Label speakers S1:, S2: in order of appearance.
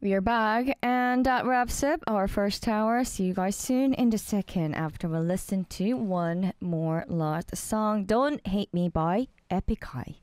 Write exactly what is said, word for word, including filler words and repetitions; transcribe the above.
S1: We are back, and that wraps up our first hour. See you guys soon in the second after we listen to one more last song. Don't Hate Me by Epic High.